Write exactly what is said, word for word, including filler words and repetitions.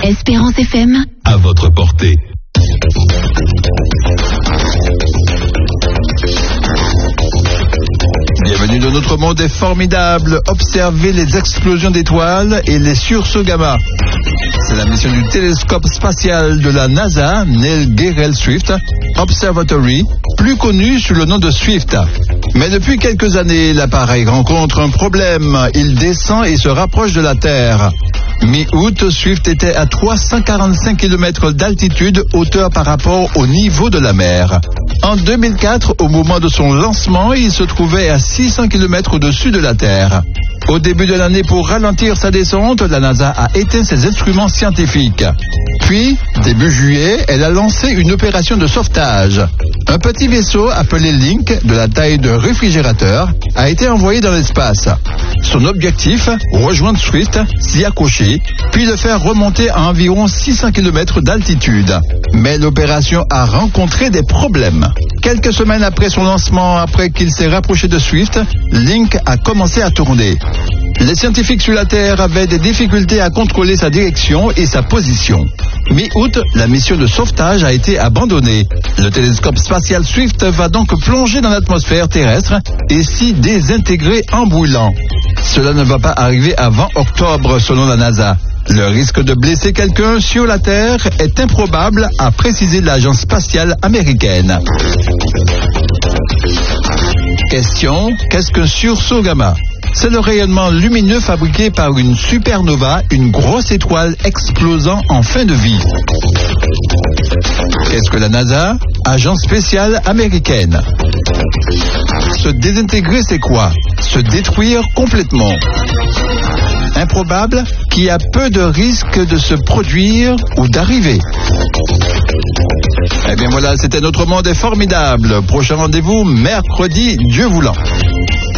Espérance F M. À votre portée. Bienvenue dans notre monde est formidable. Observez les explosions d'étoiles et les sursauts gamma. C'est la mission du télescope spatial de la NASA, Neil Gehrels Swift Observatory, plus connu sous le nom de Swift. Mais depuis quelques années, l'appareil rencontre un problème. Il descend et se rapproche de la Terre. Mi-août, Swift était à trois cent quarante-cinq kilomètres d'altitude, hauteur par rapport au niveau de la mer. En deux mille quatre, au moment de son lancement, il se trouvait à six cents kilomètres au-dessus de la Terre. Au début de l'année, pour ralentir sa descente, la NASA a éteint ses instruments scientifiques. Puis, début juillet, elle a lancé une opération de sauvetage. Un petit vaisseau appelé Link, de la taille d'un réfrigérateur, a été envoyé dans l'espace. Son objectif, rejoindre Swift, s'y accrocher, puis le faire remonter à environ six cents kilomètres d'altitude. Mais l'opération a rencontré des problèmes. Quelques semaines après son lancement, après qu'il s'est rapproché de Swift, Link a commencé à tourner. Les scientifiques sur la Terre avaient des difficultés à contrôler sa direction et sa position. Mi-août, la mission de sauvetage a été abandonnée. Le télescope spatial Swift va donc plonger dans l'atmosphère terrestre et s'y désintégrer en brûlant. Cela ne va pas arriver avant octobre, selon la NASA. Le risque de blesser quelqu'un sur la Terre est improbable, a précisé l'agence spatiale américaine. Question, qu'est-ce qu'un sursaut gamma ? C'est le rayonnement lumineux fabriqué par une supernova, une grosse étoile explosant en fin de vie. Qu'est-ce que la NASA ? Agence spéciale américaine. Se désintégrer, c'est quoi ? Se détruire complètement. Improbable, qui a peu de risque de se produire ou d'arriver. Eh bien voilà, c'était Notre Monde est formidable. Prochain rendez-vous mercredi, Dieu voulant.